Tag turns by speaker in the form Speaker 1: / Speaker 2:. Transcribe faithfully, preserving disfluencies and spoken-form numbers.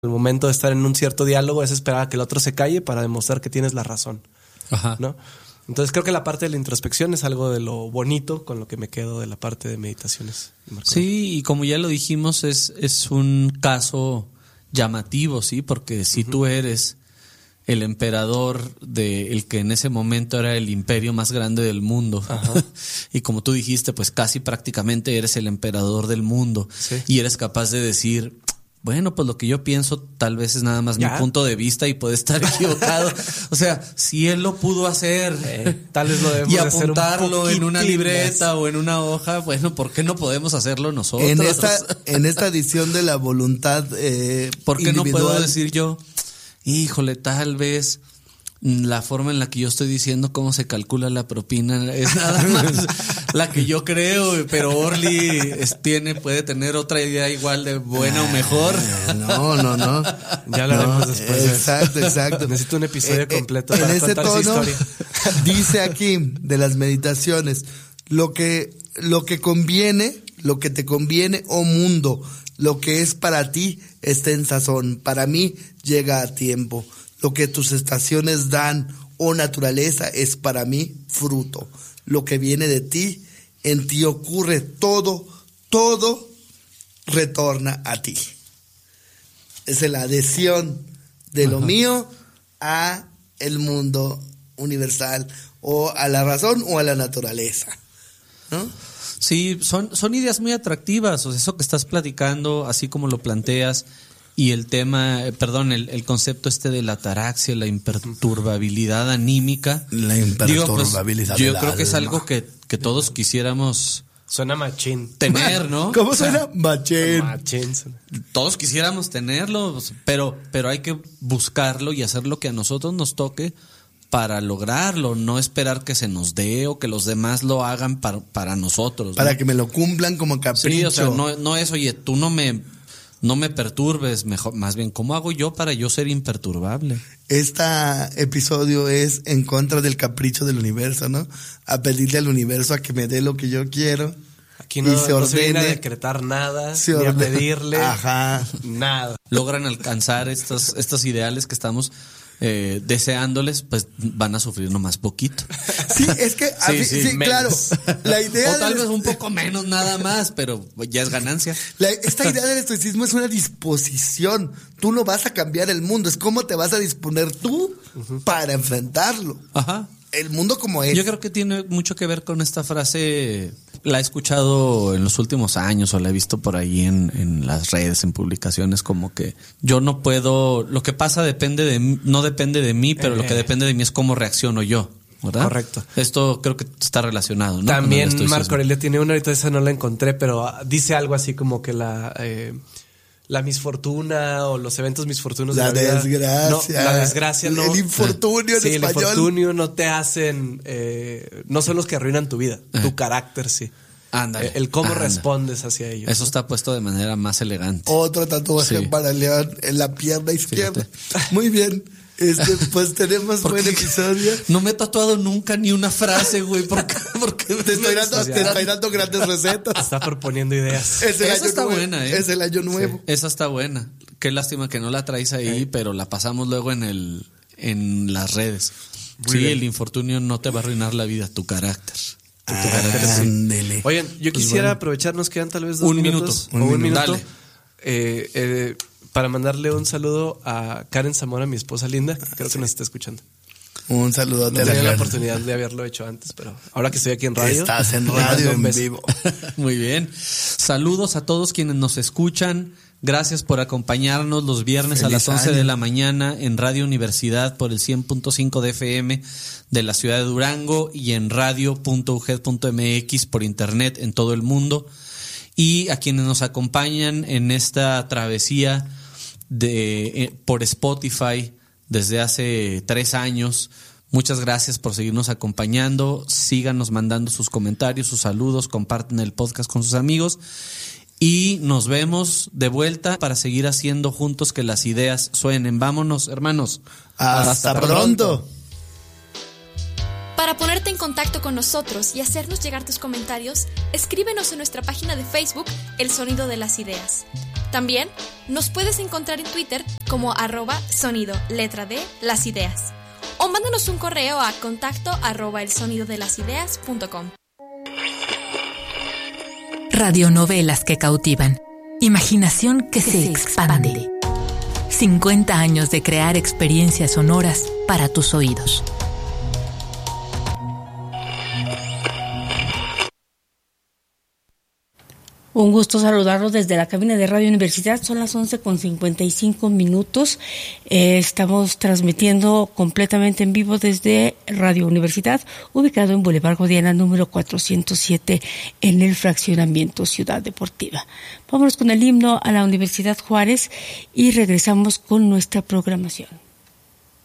Speaker 1: El momento de estar en un cierto diálogo es esperar a que el otro se calle para demostrar que tienes la razón.
Speaker 2: Ajá.
Speaker 1: ¿No? Entonces creo que la parte de la introspección es algo de lo bonito con lo que me quedo de la parte de meditaciones.
Speaker 2: Sí, y como ya lo dijimos, es, es un caso llamativo, ¿sí? Porque si uh-huh. tú eres el emperador de el que en ese momento era el imperio más grande del mundo, uh-huh. y como tú dijiste, pues casi prácticamente eres el emperador del mundo,
Speaker 1: sí.
Speaker 2: y eres capaz de decir... Bueno, pues lo que yo pienso tal vez es nada más ¿Ya? mi punto de vista y puede estar equivocado. O sea, si él lo pudo hacer
Speaker 1: eh, tal vez lo debemos
Speaker 2: y
Speaker 1: de
Speaker 2: apuntarlo
Speaker 1: hacer un
Speaker 2: en una libreta
Speaker 1: más.
Speaker 2: o en una hoja, bueno, ¿por qué no podemos hacerlo nosotros?
Speaker 3: En esta, en esta edición de la voluntad eh,
Speaker 2: ¿Por qué
Speaker 3: individual?
Speaker 2: No puedo decir yo, híjole, tal vez la forma en la que yo estoy diciendo cómo se calcula la propina es nada más la que yo creo, pero Orly es, tiene, puede tener otra idea igual de buena o mejor.
Speaker 3: No, no, no.
Speaker 1: Ya lo haremos no, después.
Speaker 3: Exacto, exacto.
Speaker 1: Necesito un episodio eh, completo
Speaker 3: eh,
Speaker 1: para
Speaker 3: en ese
Speaker 1: contar
Speaker 3: tono,
Speaker 1: esa historia.
Speaker 3: Dice aquí de las meditaciones, lo que, lo que conviene, lo que te conviene, oh mundo, lo que es para ti está en sazón, para mí llega a tiempo. Lo que tus estaciones dan, oh naturaleza, es para mí fruto. Lo que viene de ti, en ti ocurre todo, todo retorna a ti. Es la adhesión de lo Ajá. mío a el mundo universal, o a la razón o a la naturaleza, ¿no?
Speaker 2: Sí, son, son ideas muy atractivas. O sea, eso que estás platicando, así como lo planteas, y el tema, perdón, el, el concepto este de la ataraxia, la imperturbabilidad anímica.
Speaker 3: La imperturbabilidad.
Speaker 2: Digo, pues, yo creo que es algo que, que todos quisiéramos.
Speaker 1: Suena machín.
Speaker 2: Tener, ¿no?
Speaker 3: ¿Cómo suena? Machín.
Speaker 1: Machín.
Speaker 2: Todos quisiéramos tenerlo, pero, pero hay que buscarlo y hacer lo que a nosotros nos toque para lograrlo, no esperar que se nos dé o que los demás lo hagan para, para nosotros.
Speaker 3: Para
Speaker 2: ¿no?
Speaker 3: que me lo cumplan como capricho.
Speaker 2: Sí, o sea, no, no es, oye, tú no me... No me perturbes, mejor, más bien, ¿cómo hago yo para yo ser imperturbable?
Speaker 3: Este episodio es en contra del capricho del universo, ¿no? A pedirle al universo a que me dé lo que yo quiero.
Speaker 1: Aquí no,
Speaker 3: y se, ordene,
Speaker 1: no se viene a decretar nada,
Speaker 3: se
Speaker 1: ni
Speaker 3: ordene,
Speaker 1: a pedirle
Speaker 3: ajá.
Speaker 1: nada.
Speaker 2: Logran alcanzar estos, estos ideales que estamos eh, deseándoles, pues van a sufrir nomás poquito.
Speaker 3: Sí, es que,
Speaker 2: sí,
Speaker 3: mí,
Speaker 2: sí,
Speaker 3: sí claro, la idea
Speaker 2: o tal
Speaker 3: del...
Speaker 2: vez un poco menos nada más, pero ya es ganancia.
Speaker 3: La, esta idea del estoicismo es una disposición. Tú no vas a cambiar el mundo, es cómo te vas a disponer tú uh-huh. para enfrentarlo.
Speaker 2: Ajá.
Speaker 3: El mundo como es.
Speaker 2: Yo creo que tiene mucho que ver con esta frase. La he escuchado en los últimos años o la he visto por ahí en, en las redes, en publicaciones, como que yo no puedo, lo que pasa depende de mí, no depende de mí, pero eh. lo que depende de mí es cómo reacciono yo, ¿verdad?
Speaker 1: Correcto.
Speaker 2: Esto creo que está relacionado, ¿no?
Speaker 1: También Marco Aurelio tiene una, ahorita esa no la encontré, pero dice algo así como que la... Eh, la misfortuna o los eventos misfortunos
Speaker 3: la
Speaker 1: de la
Speaker 3: desgracia,
Speaker 1: vida, no, la desgracia,
Speaker 3: el,
Speaker 1: no,
Speaker 3: el infortunio en
Speaker 1: sí,
Speaker 3: español.
Speaker 1: El infortunio no te hacen, eh, no son los que arruinan tu vida, eh. tu carácter sí.
Speaker 2: Ándale,
Speaker 1: eh, el cómo
Speaker 2: ándale.
Speaker 1: respondes hacia ellos.
Speaker 2: Eso ¿no? está puesto de manera más elegante.
Speaker 3: Otro tatuaje sí. para León en la pierna izquierda. Fíjate. Muy bien. Este, pues tenemos buen episodio.
Speaker 2: No me he tatuado nunca ni una frase, güey. ¿Por qué? Porque
Speaker 3: te estoy dando, te estoy dando grandes recetas.
Speaker 1: Está proponiendo ideas.
Speaker 3: Es el
Speaker 2: Esa
Speaker 3: año
Speaker 2: está
Speaker 3: nuevo.
Speaker 2: buena, ¿eh?
Speaker 3: Es el año nuevo.
Speaker 2: Sí. Esa está buena. Qué lástima que no la traes ahí, eh. pero la pasamos luego en el en las redes. Muy sí, bien. El infortunio no te va a arruinar la vida, tu carácter. Tu
Speaker 3: ah,
Speaker 2: carácter
Speaker 3: sí.
Speaker 1: Oigan, yo
Speaker 2: pues
Speaker 1: quisiera
Speaker 2: bueno.
Speaker 1: aprovechar, nos quedan tal vez dos
Speaker 2: un
Speaker 1: minutos.
Speaker 2: Minuto,
Speaker 1: o
Speaker 2: un
Speaker 1: un minuto.
Speaker 2: Dale.
Speaker 1: Eh, eh, para mandarle un saludo a Karen Zamora, mi esposa linda. Creo sí. que nos está escuchando.
Speaker 3: Un saludo a
Speaker 1: No tenía la oportunidad de haberlo hecho antes, pero ahora que estoy aquí en radio.
Speaker 3: Estás en radio en vivo.
Speaker 2: Muy bien. Saludos a todos quienes nos escuchan. Gracias por acompañarnos los viernes Feliz a las once año. De la mañana en Radio Universidad por el cien punto cinco de F M de la ciudad de Durango y en radio punto u g e d punto m x por internet en todo el mundo. Y a quienes nos acompañan en esta travesía de eh, por Spotify desde hace tres años. Muchas gracias por seguirnos acompañando. Síganos mandando sus comentarios, sus saludos, comparten el podcast con sus amigos. Y nos vemos de vuelta para seguir haciendo juntos que las ideas suenen. Vámonos, hermanos.
Speaker 3: Hasta, Hasta pronto. pronto.
Speaker 4: Para ponerte en contacto con nosotros y hacernos llegar tus comentarios, escríbenos en nuestra página de Facebook, El Sonido de las Ideas. También nos puedes encontrar en Twitter como arroba sonido, letra D, las ideas. O mándanos un correo a contacto arroba elsonidodelasidéas.com.
Speaker 5: Radionovelas que cautivan. Imaginación que se expande. cincuenta años de crear experiencias sonoras para tus oídos.
Speaker 6: Un gusto saludarlos desde la cabina de Radio Universidad. Son las once con cincuenta y cinco minutos. Eh, estamos transmitiendo completamente en vivo desde Radio Universidad, ubicado en Boulevard Godiana número cuatrocientos siete, en el fraccionamiento Ciudad Deportiva. Vámonos con el himno a la Universidad Juárez y regresamos con nuestra programación.